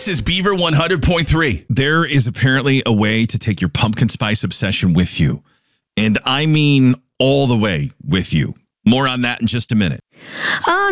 This is Beaver 100.3. There is apparently a way to take your pumpkin spice obsession with you. And I mean all the way with you. More on that in just a minute.